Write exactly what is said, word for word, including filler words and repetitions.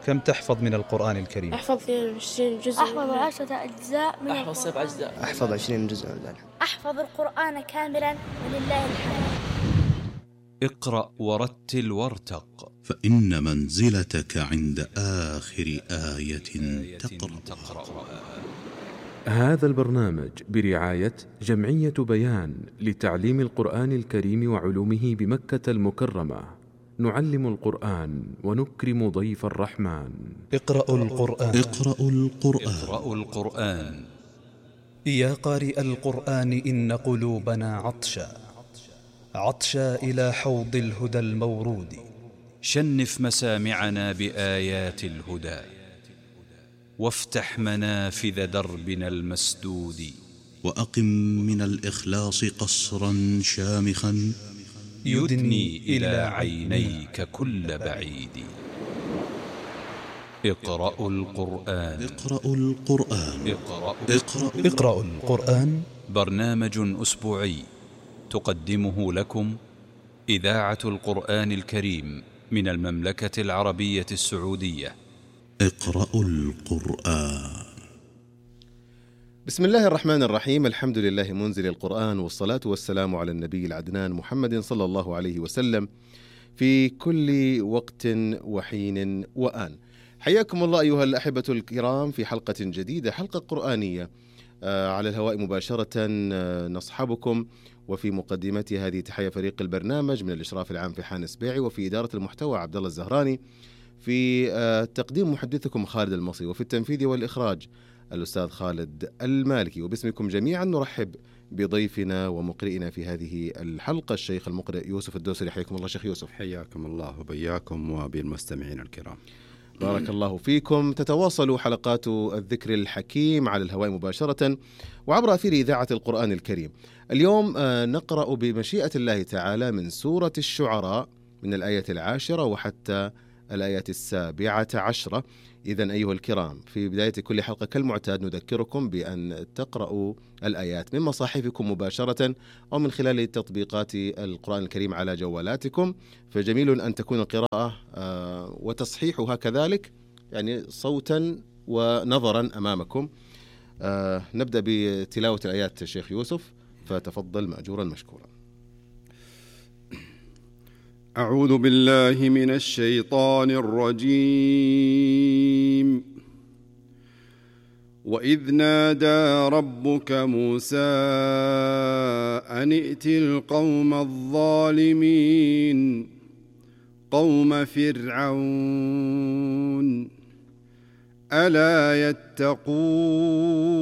كم تحفظ من القرآن الكريم؟ أحفظ اثنين وعشرين جزء. أحفظ عشرة أجزاء من أحفظ سبع أجزاء. أحفظ عشرين جزء من ذلك. أحفظ القرآن كاملا ولله الحمد. اقرأ ورتل وارتق، فإن منزلتك عند آخر آية تقرأها. هذا البرنامج برعاية جمعية بيان لتعليم القرآن الكريم وعلومه بمكة المكرمة. نعلم القرآن ونكرم ضيف الرحمن. اقرأوا القرآن. اقرأوا القرآن. اقرأوا القرآن. يا قارئ القرآن إن قلوبنا عطشا عطشا إلى حوض الهدى المورود. شنف مسامعنا بآيات الهدى، وافتح منافذ دربنا المسدود. وأقم من الإخلاص قصرا شامخا يدني إلى عينيك كل بعيد. اقرأوا القرآن. اقرأوا القرآن. اقرأوا, اقرأوا. اقرأوا القرآن. برنامج أسبوعي تقدمه لكم إذاعة القرآن الكريم من المملكة العربية السعودية. اقرأوا القرآن. بسم الله الرحمن الرحيم. الحمد لله منزل القرآن، والصلاة والسلام على النبي العدنان محمد صلى الله عليه وسلم في كل وقت وحين وآن. حياكم الله أيها الأحبة الكرام في حلقة جديدة، حلقة قرآنية على الهواء مباشرة نصحبكم، وفي مقدمة هذه تحية فريق البرنامج من الإشراف العام في حان سبيعي، وفي إدارة المحتوى عبد الله الزهراني، في تقديم محدثكم خالد المصري، وفي التنفيذ والإخراج الأستاذ خالد المالكي. وباسمكم جميعا نرحب بضيفنا ومقرئنا في هذه الحلقة الشيخ المقرئ يوسف الدوسري. حياكم الله شيخ يوسف. حياكم الله وبياكم وبالمستمعين الكرام. بارك الله فيكم. تتواصل حلقات الذكر الحكيم على الهواء مباشرة وعبر أثير إذاعة القرآن الكريم. اليوم نقرأ بمشيئة الله تعالى من سورة الشعراء من الآية العاشرة وحتى الآية السابعة عشرة. إذن أيها الكرام، في بداية كل حلقة كالمعتاد نذكركم بأن تقرأوا الآيات من مصاحفكم مباشرة أو من خلال تطبيقات القرآن الكريم على جوالاتكم، فجميل أن تكون القراءة وتصحيحها كذلك، يعني صوتا ونظرا أمامكم. نبدأ بتلاوة الآيات شيخ يوسف، فتفضل مأجورا مشكورا. أعوذ بالله من الشيطان الرجيم. وإذ نادى ربك موسى أن ائت القوم الظالمين قوم فرعون ألا يتقون